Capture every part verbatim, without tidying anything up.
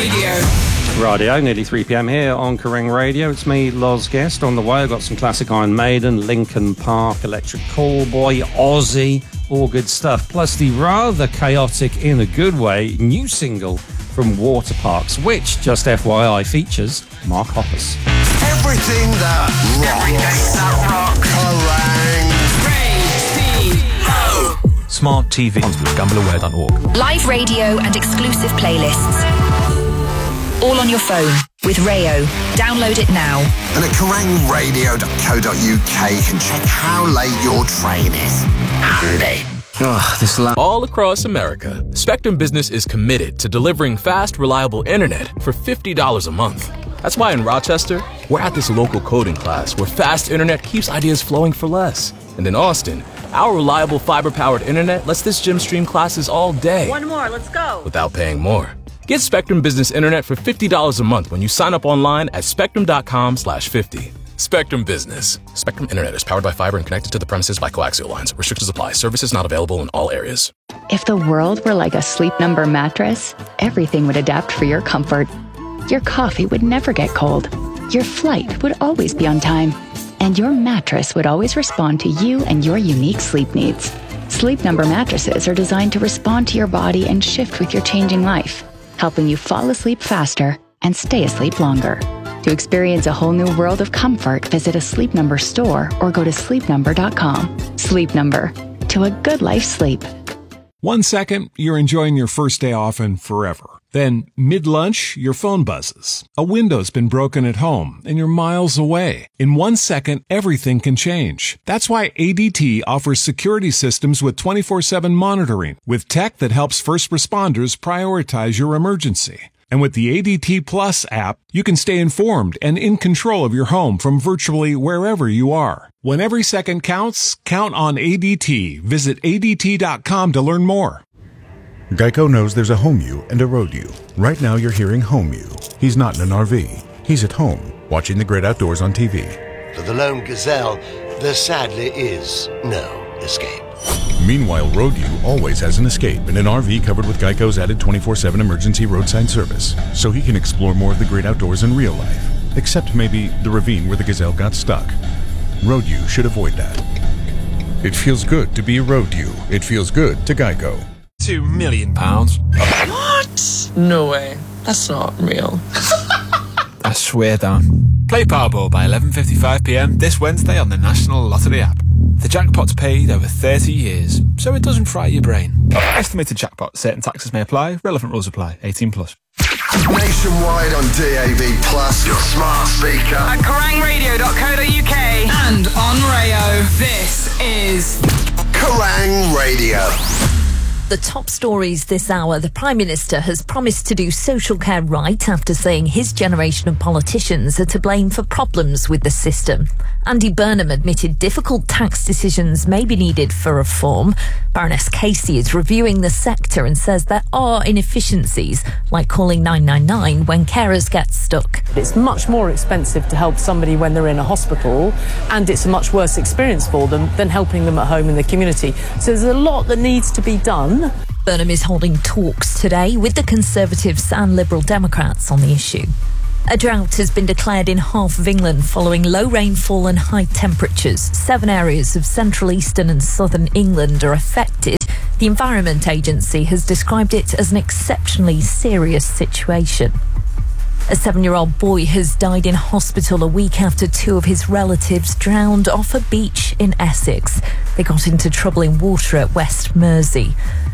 Radio. Radio, nearly three p.m. here on Kerrang Radio. It's me, Loz Guest. On the way, I've got some classic Iron Maiden, Linkin Park, Electric Callboy, Ozzy, all good stuff. Plus the rather chaotic, in a good way, new single from Waterparks, which, just F Y I, features Mark Hoppus. Everything that rocks. Everything that rocks. Kerrang! Radio. Smart T V. gamble aware dot org. Live radio and exclusive playlists. All on your phone with Rayo. Download it now. And at kerrang radio dot co dot uk you can check how late your train is. Handy. Ugh, this la- All across America, Spectrum Business is committed to delivering fast, reliable internet for fifty dollars a month. That's why in Rochester, we're at this local coding class where fast internet keeps ideas flowing for less. And in Austin, our reliable fiber-powered internet lets this gym stream classes all day. One more, let's go. Without paying more. Get Spectrum Business Internet for fifty dollars a month when you sign up online at spectrum.com slash 50. Spectrum Business. Spectrum Internet is powered by fiber and connected to the premises by coaxial lines. Restrictions apply. Services not available in all areas. If the world were like a Sleep Number mattress, everything would adapt for your comfort. Your coffee would never get cold. Your flight would always be on time. And your mattress would always respond to you and your unique sleep needs. Sleep Number mattresses are designed to respond to your body and shift with your changing life, helping you fall asleep faster and stay asleep longer. To experience a whole new world of comfort, visit a Sleep Number store or go to sleep number dot com. Sleep Number. To a good life's sleep. One second, you're enjoying your first day off and forever. Then, mid-lunch, your phone buzzes. A window's been broken at home, and you're miles away. In one second, everything can change. That's why A D T offers security systems with twenty-four seven monitoring, with tech that helps first responders prioritize your emergency. And with the A D T Plus app, you can stay informed and in control of your home from virtually wherever you are. When every second counts, count on A D T. Visit A D T dot com to learn more. Geico knows there's a home you and a road you. Right now you're hearing home you. He's not in an R V. He's at home, watching the great outdoors on T V. For the lone gazelle, there sadly is no escape. Meanwhile, Road U always has an escape in an R V covered with Geico's added twenty-four seven emergency roadside service, so he can explore more of the great outdoors in real life, except maybe the ravine where the gazelle got stuck. Road U should avoid that. It feels good to be Road U. It feels good to Geico. Two million pounds. What? No way. That's not real. I swear down. Play Powerball by eleven fifty-five p.m. this Wednesday on the National Lottery app. The jackpot's paid over thirty years, so it doesn't fry your brain. Estimated jackpot. Certain taxes may apply. Relevant rules apply. eighteen plus. Nationwide on D A B Plus, your smart speaker. At kerrang radio dot co dot uk and on Rayo. This is Kerrang Radio. The top stories this hour. The Prime Minister has promised to do social care right after saying his generation of politicians are to blame for problems with the system. Andy Burnham admitted difficult tax decisions may be needed for reform. Baroness Casey is reviewing the sector and says there are inefficiencies, like calling nine nine nine when carers get stuck. It's much more expensive to help somebody when they're in a hospital, and it's a much worse experience for them than helping them at home in the community. So there's a lot that needs to be done. Burnham is holding talks today with the Conservatives and Liberal Democrats on the issue. A drought has been declared in half of England following low rainfall and high temperatures. Seven areas of central, eastern and southern England are affected. The Environment Agency has described it as an exceptionally serious situation. A seven-year-old boy has died in hospital a week after two of his relatives drowned off a beach in Essex. They got into trouble in water at West Mersey.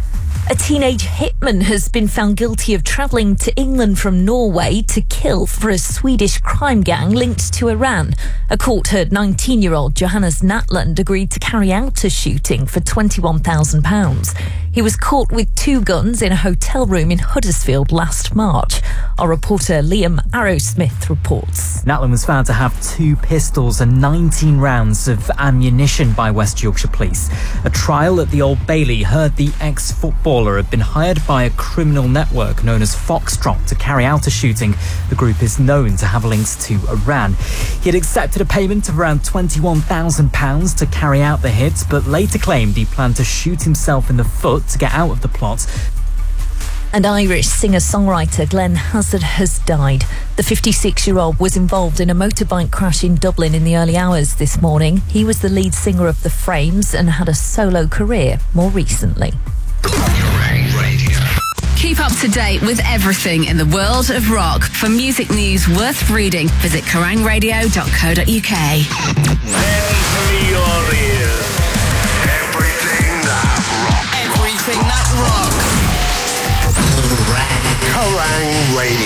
A teenage hitman has been found guilty of travelling to England from Norway to kill for a Swedish crime gang linked to Iran. A court heard nineteen-year-old Johannes Natland agreed to carry out a shooting for twenty-one thousand pounds. He was caught with two guns in a hotel room in Huddersfield last March. Our reporter Liam Arrowsmith reports. Natland was found to have two pistols and nineteen rounds of ammunition by West Yorkshire Police. A trial at the Old Bailey heard the ex-footballer had been hired by a criminal network known as Foxtrot to carry out a shooting. The group is known to have links to Iran. He had accepted a payment of around twenty-one thousand pounds to carry out the hit, but later claimed he planned to shoot himself in the foot to get out of the plot. And Irish singer-songwriter Glenn Hazzard has died. The fifty-six-year-old was involved in a motorbike crash in Dublin in the early hours this morning. He was the lead singer of The Frames and had a solo career more recently. Keep up to date with everything in the world of rock. For music news worth reading, visit kerrang radio dot co dot uk. Lend me your ears. Everything that rocks. Everything that rocks. Kerrang Radio.